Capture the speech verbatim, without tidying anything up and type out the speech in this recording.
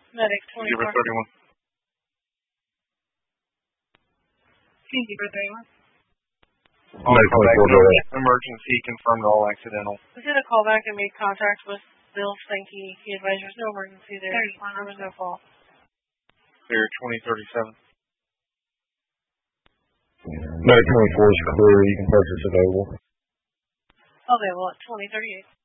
Medic twenty-four. Zero thirty-one. Zero thirty-one. Medic twenty-four, go ahead. Emergency confirmed all accidental. We did a callback and made contact with Bill Stanky. He advised there's no emergency there. There was no fall. Clear twenty thirty-seven. Medic twenty-four is clear. You can purchase available. Available at twenty thirty-eight.